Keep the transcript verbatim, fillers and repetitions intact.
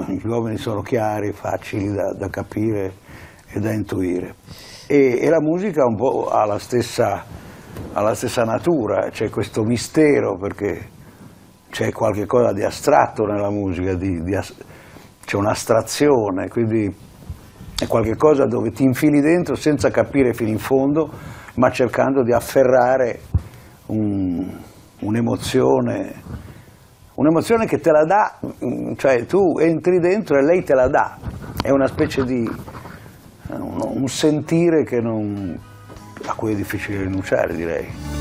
gli uomini sono chiari, facili da, da capire e da intuire. E, e la musica un po' ha la stessa, ha la stessa natura, c'è questo mistero perché c'è qualche cosa di astratto nella musica, di, di, c'è un'astrazione, quindi è qualche cosa dove ti infili dentro senza capire fino in fondo, ma cercando di afferrare un, un'emozione. Un'emozione che te la dà, cioè tu entri dentro e lei te la dà, è una specie di un, un sentire che non, a cui è difficile rinunciare, direi.